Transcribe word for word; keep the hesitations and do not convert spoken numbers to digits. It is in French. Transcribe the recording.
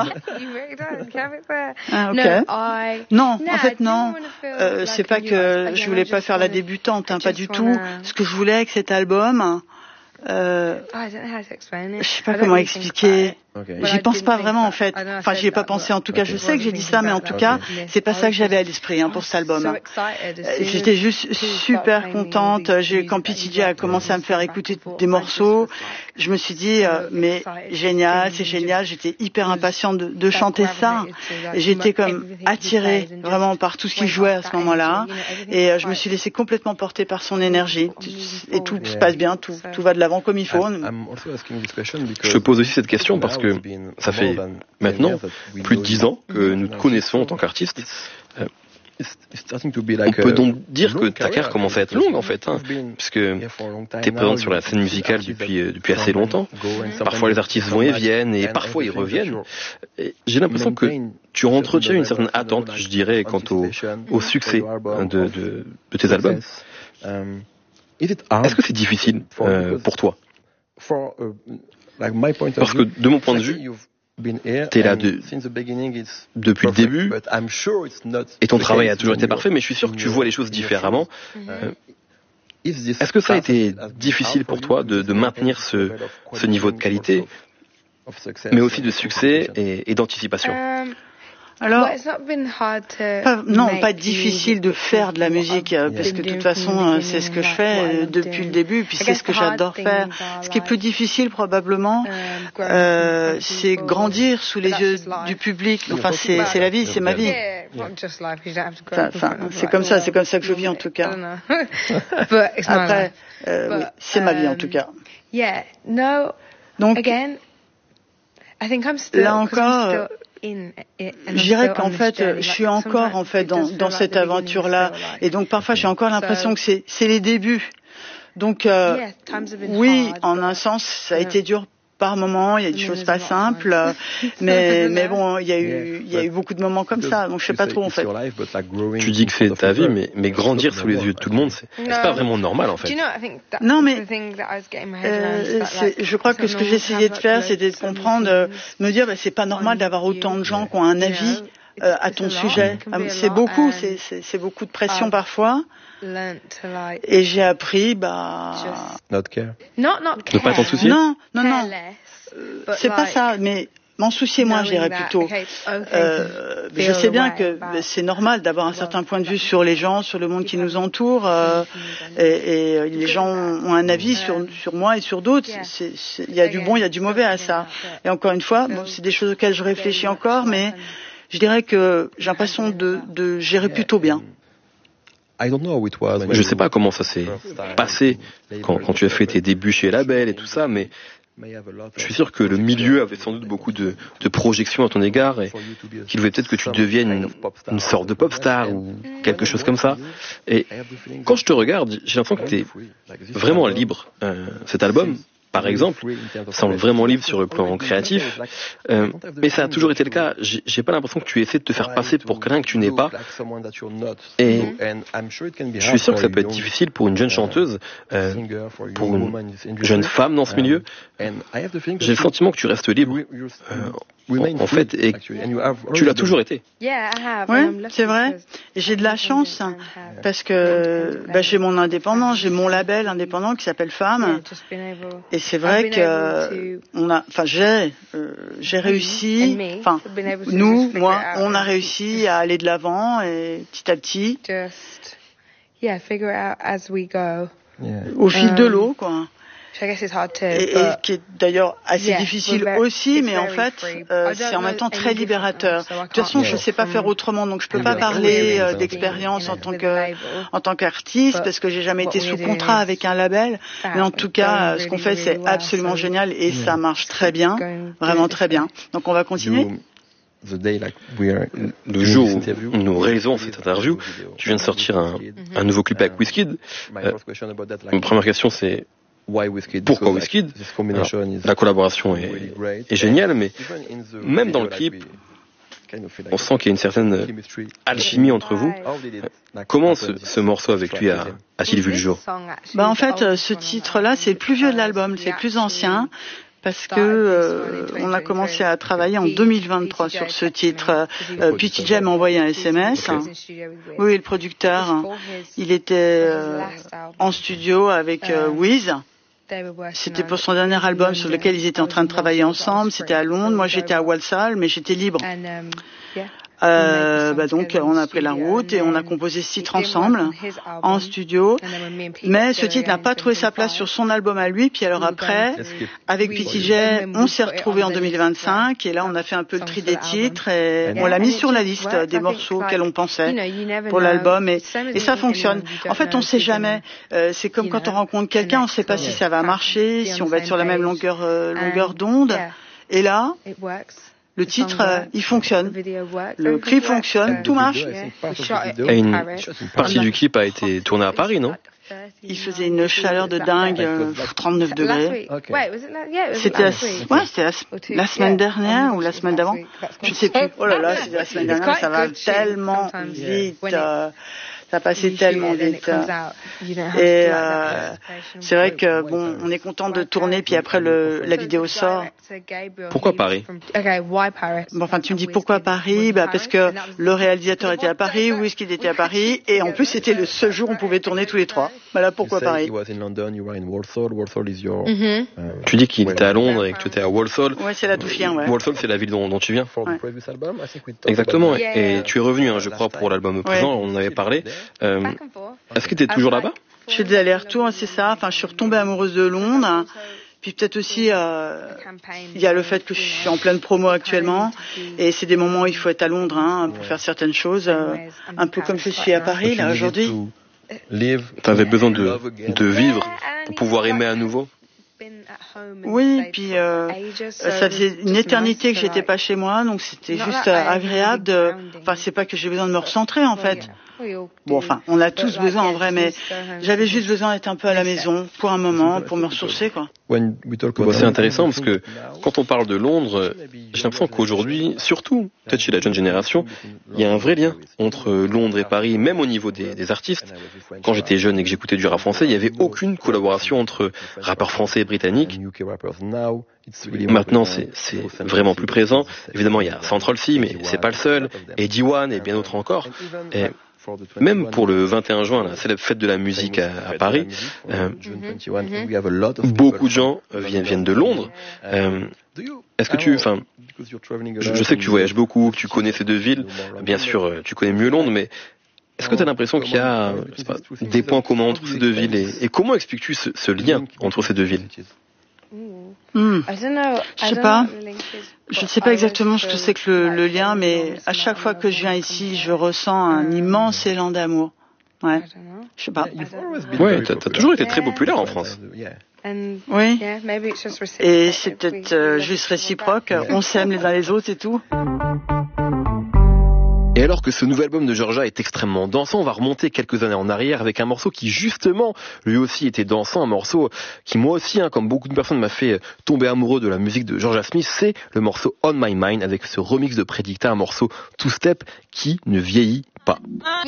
pas? Ah, ok. Non, en fait, non. Euh, c'est pas que je voulais pas faire la débutante, hein, pas du tout. Ce que je voulais avec cet album, euh, je sais pas comment expliquer. Okay. J'y pense pas vraiment en fait. Enfin, j'y ai pas pensé. En tout cas, okay. Je sais que j'ai dit ça, mais en tout cas, okay. C'est pas ça que j'avais à l'esprit hein, pour cet album. J'étais juste super contente. J'ai, quand P T J a commencé à me faire écouter des morceaux, je me suis dit, euh, mais génial, c'est génial. J'étais hyper impatiente de, de chanter ça. J'étais comme attirée vraiment par tout ce qu'il jouait à ce moment-là, et euh, je me suis laissée complètement porter par son énergie. Et tout se passe bien, tout, tout va de l'avant comme il faut. Je te pose aussi cette question parce que ça fait maintenant plus de dix ans que nous te connaissons en tant qu'artiste. Euh, on peut donc dire que ta carrière commence à être longue en fait, hein, puisque tu es présente sur la scène musicale depuis, euh, depuis assez longtemps. Parfois les artistes vont et viennent et parfois ils reviennent. Et j'ai l'impression que tu entretiens une certaine attente, je dirais, quant au, au succès de, de, de tes albums. Est-ce que c'est difficile euh, pour toi? Parce que de mon point de vue, t'es là de, depuis le début, et ton travail a toujours été parfait, mais je suis sûr que tu vois les choses différemment. Euh, est-ce que ça a été difficile pour toi de, de maintenir ce, ce niveau de qualité, mais aussi de succès et, et d'anticipation? Alors, pas, non, pas difficile de faire de la musique, parce que de toute façon, c'est ce que je fais depuis le début, puis c'est ce que j'adore faire. Ce qui est plus difficile, probablement, euh, c'est grandir sous les yeux du public. Enfin, c'est, c'est la vie, c'est ma vie. Enfin, enfin, c'est comme ça, c'est comme ça que je vis en tout cas. Après, euh, oui, c'est ma vie en tout cas. Donc, là encore, je dirais qu'en fait, je suis encore en fait dans, dans cette aventure-là, et donc parfois j'ai encore l'impression que c'est, c'est les débuts. Donc euh, oui, en un sens, ça a été dur par moments, il y a des choses pas simples, mais mais bon, il y a eu il y a eu beaucoup de moments comme ça, donc je sais pas trop en fait. Tu dis que c'est ta vie, mais mais grandir sous les yeux de tout le monde, c'est, c'est pas vraiment normal en fait. Non, mais euh, je crois que ce que j'essayais de faire, c'était de comprendre, euh, me dire, bah, c'est pas normal d'avoir autant de gens qui ont un avis euh, à ton sujet. C'est beaucoup, c'est, c'est c'est beaucoup de pression parfois. Et j'ai appris, bah, not care. Ne pas t'en soucier. Non, non, non. Euh, c'est pas ça, mais m'en soucier moi, je dirais plutôt. Euh, je sais bien que c'est normal d'avoir un certain point de vue sur les gens, sur le monde qui nous entoure, euh, et, et les gens ont un avis sur sur moi et sur d'autres. Il y a du bon, il y a du mauvais à ça. Et encore une fois, bon, c'est des choses auxquelles je réfléchis encore, mais je dirais que j'ai l'impression de, de gérer plutôt bien. Je sais pas comment ça s'est passé quand, quand tu as fait tes débuts chez Label et tout ça, mais je suis sûr que le milieu avait sans doute beaucoup de, de projections à ton égard et qu'il voulait peut-être que tu deviennes une, une sorte de pop star ou quelque chose comme ça. Et quand je te regarde, j'ai l'impression que tu es vraiment libre. Euh, cet album, par exemple, semble vraiment libre sur le plan créatif, euh, mais ça a toujours été le cas. J'ai, j'ai pas l'impression que tu essaies de te faire passer pour quelqu'un que tu n'es pas. Et je suis sûr que ça peut être difficile pour une jeune chanteuse, euh, pour une jeune femme dans ce milieu. J'ai le sentiment que tu restes libre, euh, en, en fait, et tu l'as toujours été. Oui, c'est vrai. Et j'ai de la chance parce que bah, j'ai mon indépendant, j'ai mon label indépendant qui s'appelle Femme. Et c'est vrai que on a, enfin j'ai, euh, j'ai réussi, enfin nous, moi, on a réussi à aller de l'avant et petit à petit, au fil de l'eau, quoi. Et, et qui est d'ailleurs assez difficile aussi, mais en fait, euh, c'est en même temps très libérateur. De toute façon, je ne sais pas faire autrement, donc je ne peux pas parler euh, d'expérience en tant que, en tant qu'artiste, parce que j'ai jamais été sous contrat avec un label. Mais en tout cas, ce qu'on fait, c'est absolument génial et ça marche très bien, vraiment très bien. Donc on va continuer. Le jour où nous réalisons cette interview, tu viens de sortir un, un nouveau clip avec Wizkid. Euh, ma première question, c'est pourquoi Wizkid? Alors, la collaboration est, est géniale, mais même dans le clip, on sent qu'il y a une certaine alchimie entre vous. Comment ce, ce morceau avec lui a, a-t-il vu le jour? Bah en fait, ce titre-là, c'est le plus vieux de l'album, c'est le plus ancien. parce que euh, on a commencé à travailler en deux mille vingt-trois sur ce titre. Euh, P T J m'a envoyé un S M S. Okay. Oui, le producteur, il était euh, en studio avec euh, Wiz. C'était pour son dernier album sur lequel ils étaient en train de travailler ensemble. C'était à Londres. Moi, j'étais à Walsall, mais j'étais libre. Euh, bah donc on a pris la route et on a composé ce titre ensemble en studio, mais ce titre n'a pas trouvé sa place sur son album à lui. Puis alors après, avec P T J, on s'est retrouvés en deux mille vingt-cinq et là on a fait un peu le tri des titres et on l'a mis sur la liste des morceaux auxquels on pensait pour l'album et, et ça fonctionne. En fait, on sait jamais. Euh, c'est comme quand on rencontre quelqu'un, on ne sait pas si ça va marcher, si on va être sur la même longueur euh, longueur d'onde. Et là, le titre, euh, il fonctionne. Le clip fonctionne, tout marche. Et une partie du clip a été tournée à Paris, non? Il faisait une chaleur de dingue, euh, trente-neuf degrés. C'était la, ouais, c'était la, la semaine dernière ou la semaine d'avant. Je ne sais plus. Oh là là, c'était la semaine dernière. Ça va tellement vite. Euh, ça passait tellement vite. Et euh, c'est vrai que bon, on est content de tourner, puis après le, la vidéo sort. Pourquoi Paris? Bon, enfin, tu me dis pourquoi Paris? Bah parce que le réalisateur était à Paris, Wizkid était à Paris, et en plus c'était le seul jour où on pouvait tourner tous les trois. Voilà pourquoi Paris. Mm-hmm. Tu dis qu'il était à Londres et que tu étais à Walsall. Ouais, c'est là d'où je viens. Ouais. Walsall, c'est la ville dont, dont tu viens. Ouais. Exactement. Et tu es revenu, hein, je crois, pour l'album présent. Ouais. On en avait parlé. Euh, Est-ce que tu es toujours là-bas? Je fais des allers-retours, c'est ça. Enfin, je suis retombée amoureuse de Londres. Puis peut-être aussi, euh, il y a le fait que je suis en pleine promo actuellement. Et c'est des moments où il faut être à Londres hein, pour faire certaines choses. Euh, un peu comme je suis à Paris, là, aujourd'hui. Tu avais besoin de, de vivre pour pouvoir aimer à nouveau? Oui, puis euh, ça faisait une éternité que j'étais pas chez moi, donc c'était juste agréable de... Enfin, c'est pas que j'ai besoin de me recentrer, en fait. Bon, enfin, on a tous besoin, en vrai, mais j'avais juste besoin d'être un peu à la maison, pour un moment, pour me ressourcer, quoi. Bon, c'est intéressant, parce que quand on parle de Londres, j'ai l'impression qu'aujourd'hui, surtout, peut-être chez la jeune génération, il y a un vrai lien entre Londres et Paris, même au niveau des, des artistes. Quand j'étais jeune et que j'écoutais du rap français, il n'y avait aucune collaboration entre rappeurs français et britanniques. Maintenant, c'est, c'est vraiment plus présent. Évidemment, il y a Central C, mais c'est pas le seul. Et D un et bien d'autres encore. Et même pour le vingt et un juin, la célèbre fête de la musique à, à Paris, euh, beaucoup de gens viennent, viennent de Londres. Euh, est-ce que tu, enfin, je, je sais que tu voyages beaucoup, que tu connais ces deux villes. Bien sûr, tu connais mieux Londres, mais est-ce que tu as l'impression qu'il y a pas, des points communs entre ces deux villes et, et comment expliques-tu ce, ce lien entre ces deux villes? Hmm. Je sais pas. Je ne sais pas exactement ce que c'est que le, le lien, mais à chaque fois que je viens ici, je ressens un immense élan d'amour. Ouais. Je sais pas. Ouais, t'as, t'as toujours été très populaire en France. Oui. Et c'est peut-être euh, juste réciproque. On s'aime les uns les autres et tout. Et alors que ce nouvel album de Georgia est extrêmement dansant, on va remonter quelques années en arrière avec un morceau qui justement, lui aussi était dansant, un morceau qui moi aussi, hein, comme beaucoup de personnes, m'a fait tomber amoureux de la musique de Georgia Smith, c'est le morceau On My Mind avec ce remix de Predicta, un morceau two-step qui ne vieillit pas.